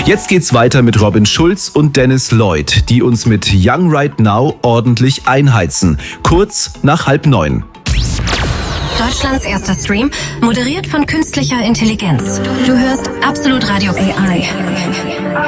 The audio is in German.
Jetzt geht's weiter mit Robin Schulz und Dennis Lloyd, die uns mit Young Right Now ordentlich einheizen. Kurz nach 8:30. Deutschlands erster Stream, moderiert von künstlicher Intelligenz. Du hörst Absolut Radio AI.